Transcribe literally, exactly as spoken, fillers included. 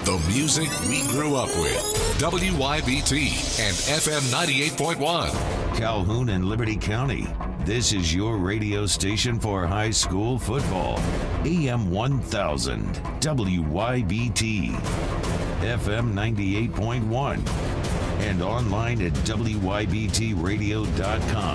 The music we grew up with. W Y B T and F M ninety-eight point one. Calhoun and Liberty County. This is your radio station for high school football. A M one thousand, W Y B T, F M ninety-eight point one, and online at W Y B T radio dot com.